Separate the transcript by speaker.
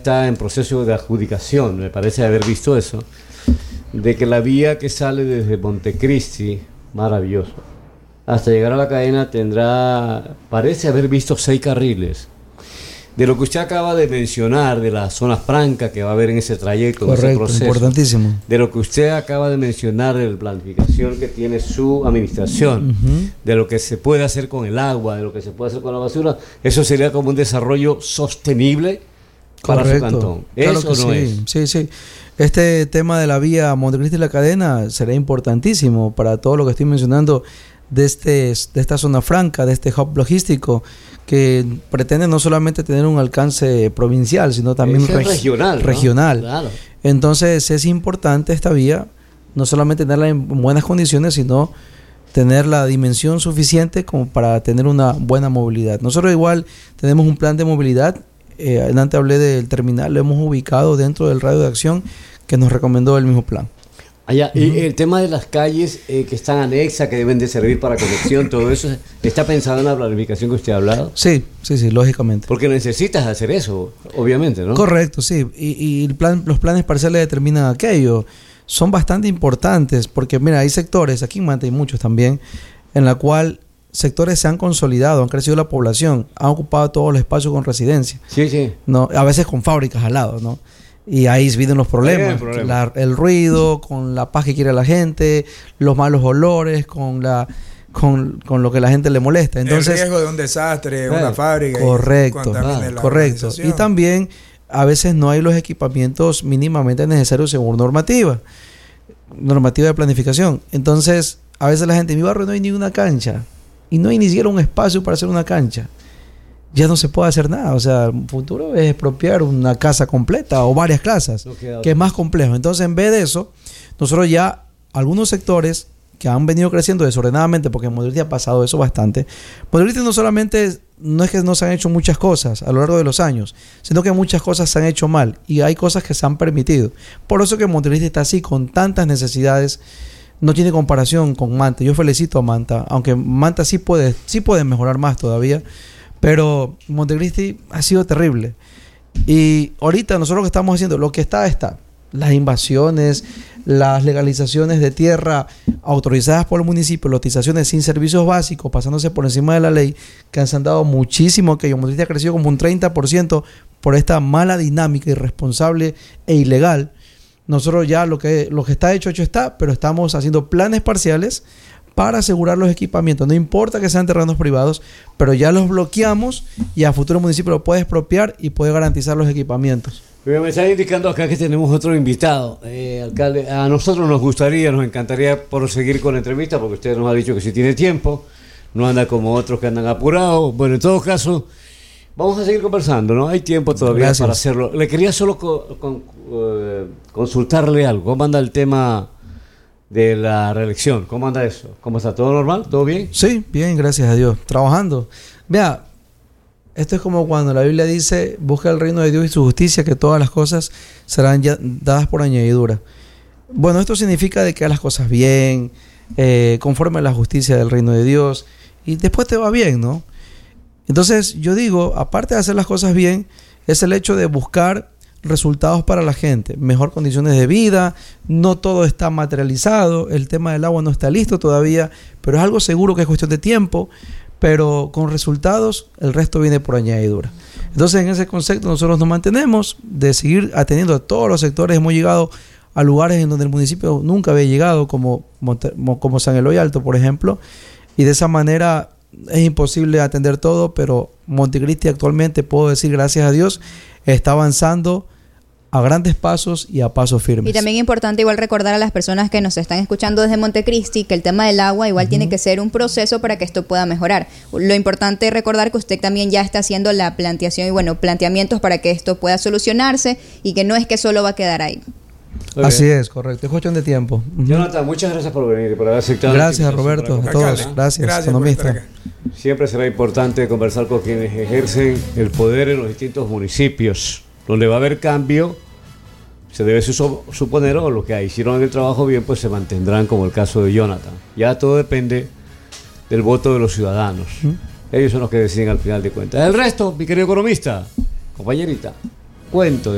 Speaker 1: está en proceso de adjudicación, me parece haber visto eso, de que la vía que sale desde Montecristi, maravilloso, hasta llegar a la cadena parece haber visto 6 carriles. De lo que usted acaba de mencionar, de la zona franca que va a haber en ese trayecto,
Speaker 2: correcto,
Speaker 1: en ese proceso,
Speaker 2: importantísimo.
Speaker 1: De lo que usted acaba de mencionar, de la planificación que tiene su administración, de lo que se puede hacer con el agua, de lo que se puede hacer con la basura, eso sería como un desarrollo sostenible para su cantón.
Speaker 2: Claro
Speaker 1: ¿Eso no es?
Speaker 2: Sí. Este tema de la vía Montecristi y la cadena será importantísimo para todo lo que estoy mencionando de esta zona franca, de este hub logístico, que pretende no solamente tener un alcance provincial, sino también
Speaker 1: regional.
Speaker 2: Regional.
Speaker 1: ¿No? Claro.
Speaker 2: Entonces es importante esta vía, no solamente tenerla en buenas condiciones, sino tener la dimensión suficiente como para tener una buena movilidad. Nosotros igual tenemos un plan de movilidad, antes hablé del terminal, lo hemos ubicado dentro del radio de acción que nos recomendó el mismo plan.
Speaker 1: Allá, y el tema de las calles que están anexas, que deben de servir para conexión, todo eso, ¿está pensado en la planificación que usted ha hablado?
Speaker 2: Sí, lógicamente.
Speaker 1: Porque necesitas hacer eso, obviamente, ¿no?
Speaker 2: Correcto, sí. Y los planes parciales determinan aquello. Son bastante importantes porque, mira, hay sectores, aquí en Manta hay muchos también, en la cual sectores se han consolidado, han crecido la población, han ocupado todo el espacio con residencia.
Speaker 1: Sí.
Speaker 2: ¿No? A veces con fábricas al lado, ¿no? Y ahí vienen los problemas, el ruido, con la paz que quiere la gente, los malos olores, con lo que la gente le molesta. Entonces,
Speaker 3: el riesgo de un desastre, una fábrica.
Speaker 2: Correcto. Y también a veces no hay los equipamientos mínimamente necesarios según normativa de planificación. Entonces, a veces la gente, en mi barrio no hay ni una cancha y no hay ni siquiera un espacio para hacer una cancha. Ya no se puede hacer nada. O sea, el futuro es expropiar una casa completa o varias casas, que es más complejo. Entonces, en vez de eso, nosotros ya, algunos sectores que han venido creciendo desordenadamente, porque en Montecristi ha pasado eso bastante. Montecristi no es que no se han hecho muchas cosas a lo largo de los años, sino que muchas cosas se han hecho mal y hay cosas que se han permitido. Por eso que Montecristi está así, con tantas necesidades. No tiene comparación con Manta. Yo felicito a Manta, aunque Manta sí puede mejorar más todavía. Pero Montecristi ha sido terrible. Y ahorita nosotros lo que estamos haciendo, lo que está. Las invasiones, las legalizaciones de tierra autorizadas por el municipio, lotizaciones sin servicios básicos, pasándose por encima de la ley, que han dado muchísimo, que Montecristi ha crecido como un 30% por esta mala dinámica irresponsable e ilegal. Nosotros ya lo que está hecho está, pero estamos haciendo planes parciales para asegurar los equipamientos. No importa que sean terrenos privados, pero ya los bloqueamos y a futuro el municipio lo puede expropiar y puede garantizar los equipamientos.
Speaker 1: Me están indicando acá que tenemos otro invitado. Alcalde, a nosotros nos encantaría proseguir con la entrevista, porque usted nos ha dicho que si tiene tiempo, no anda como otros que andan apurados. Bueno, en todo caso, vamos a seguir conversando, ¿no? Hay tiempo todavía para hacerlo. Le quería solo consultarle algo. ¿Cómo anda el tema de la reelección? ¿Cómo anda eso? ¿Cómo está? ¿Todo normal? ¿Todo bien?
Speaker 2: Sí, bien, gracias a Dios. Trabajando. Vea, esto es como cuando la Biblia dice, busca el reino de Dios y su justicia, que todas las cosas serán dadas por añadidura. Bueno, esto significa de que hagas las cosas bien, conforme a la justicia del reino de Dios, y después te va bien, ¿no? Entonces, yo digo, aparte de hacer las cosas bien, es el hecho de buscar resultados para la gente, mejor condiciones de vida. No todo está materializado, el tema del agua no está listo todavía, pero es algo seguro que es cuestión de tiempo, pero con resultados el resto viene por añadidura. Entonces, en ese concepto nosotros nos mantenemos de seguir atendiendo a todos los sectores. Hemos llegado a lugares en donde el municipio nunca había llegado, como San Eloy Alto, por ejemplo, y de esa manera es imposible atender todo, pero Montecristi actualmente, puedo decir, gracias a Dios, está avanzando a grandes pasos y a pasos firmes.
Speaker 4: Y también es importante igual recordar a las personas que nos están escuchando desde Montecristi que el tema del agua igual tiene que ser un proceso para que esto pueda mejorar. Lo importante es recordar que usted también ya está haciendo la planteación y planteamientos para que esto pueda solucionarse y que no es que solo va a quedar ahí.
Speaker 2: Así es, correcto. Es cuestión de tiempo.
Speaker 1: Jonathan, muchas gracias por venir y por haber aceptado.
Speaker 2: Gracias, Roberto, a todos. Gracias, economista.
Speaker 1: Siempre será importante conversar con quienes ejercen el poder en los distintos municipios. Donde va a haber cambio, se debe suponer, o lo que hicieron el trabajo bien, pues se mantendrán, como el caso de Jonathan. Ya todo depende del voto de los ciudadanos. Ellos son los que deciden al final de cuentas. El resto, mi querido economista, compañerita, cuento.